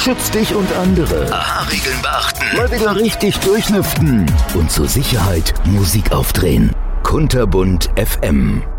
Schütz dich und andere. AHA-Regeln beachten. Mal wieder richtig durchlüften. Und zur Sicherheit Musik aufdrehen. Kunterbunt FM.